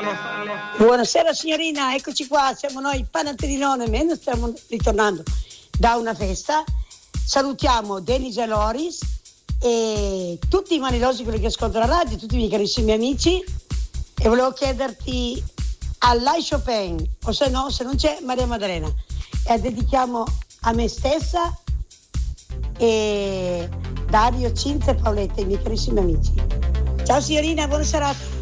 Buonasera signorina, eccoci qua, siamo noi Panatellone, noi stiamo ritornando da una festa. Salutiamo Denise e Loris e tutti i manilosi, quelli che ascoltano la radio, tutti i miei carissimi amici, e volevo chiederti all'Ai Chopin, o se no, se non c'è, Maria Maddalena, e la dedichiamo a me stessa e Dario, Cinzia e Paoletta, i miei carissimi amici. Ciao signorina, buona serata.